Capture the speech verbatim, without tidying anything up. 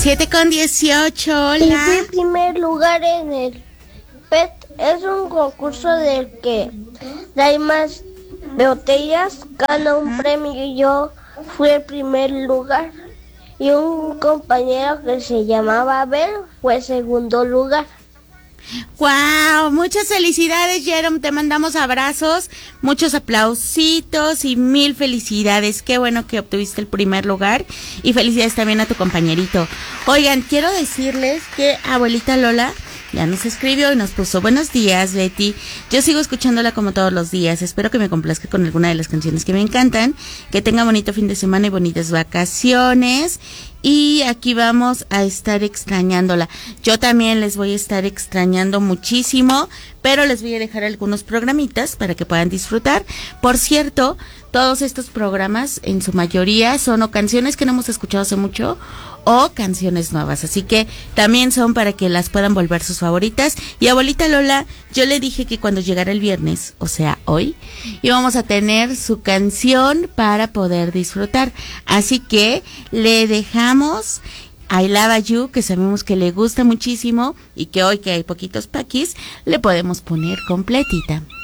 siete con dieciocho, hola. Y fui primer lugar en el P E T. Es un concurso del que hay más botellas, gana un premio y yo fui el primer lugar. Y un compañero que se llamaba Abel fue segundo lugar. Wow, muchas felicidades, Jerome, te mandamos abrazos, muchos aplausitos y mil felicidades. Qué bueno que obtuviste el primer lugar y felicidades también a tu compañerito. Oigan, quiero decirles que abuelita Lola ya nos escribió y nos puso: buenos días, Betty. Yo sigo escuchándola como todos los días. Espero que me complazca con alguna de las canciones que me encantan. Que tenga bonito fin de semana y bonitas vacaciones. Y aquí vamos a estar extrañándola. Yo también les voy a estar extrañando muchísimo, pero les voy a dejar algunos programitas para que puedan disfrutar. Por cierto, todos estos programas en su mayoría son o canciones que no hemos escuchado hace mucho o canciones nuevas, así que también son para que las puedan volver sus favoritas. Y abuelita Lola, yo le dije que cuando llegara el viernes, o sea hoy, íbamos a tener su canción para poder disfrutar, así que le dejamos I Love You, que sabemos que le gusta muchísimo y que hoy que hay poquitos paquis le podemos poner completita.